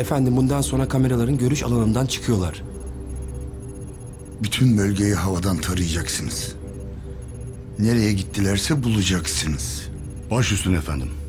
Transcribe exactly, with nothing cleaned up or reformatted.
Efendim bundan sonra kameraların görüş alanından çıkıyorlar. Bütün bölgeyi havadan tarayacaksınız. Nereye gittilerse bulacaksınız. Baş üstüne efendim.